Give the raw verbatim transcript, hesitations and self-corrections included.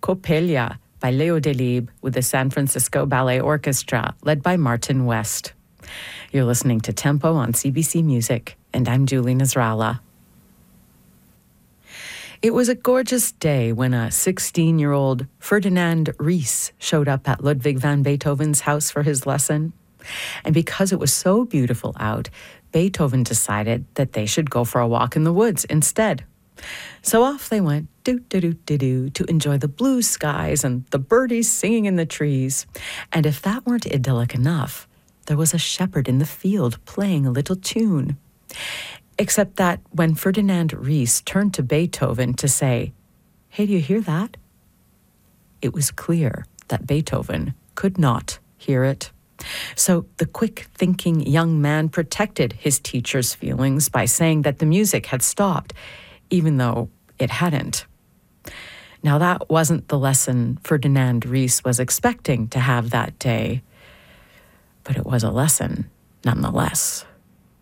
Coppelia by Leo Delibes with the San Francisco Ballet Orchestra, led by Martin West. You're listening to Tempo on C B C Music, and I'm Julie Nasrallah. It was a gorgeous day when a sixteen-year-old Ferdinand Ries showed up at Ludwig van Beethoven's house for his lesson. And because it was so beautiful out, Beethoven decided that they should go for a walk in the woods instead. So off they went, do-do-do-do-do, to enjoy the blue skies and the birdies singing in the trees. And if that weren't idyllic enough, there was a shepherd in the field playing a little tune. Except that when Ferdinand Ries turned to Beethoven to say, "Hey, do you hear that?" it was clear that Beethoven could not hear it. So the quick-thinking young man protected his teacher's feelings by saying that the music had stopped, even though it hadn't. Now, that wasn't the lesson Ferdinand Ries was expecting to have that day, but it was a lesson nonetheless.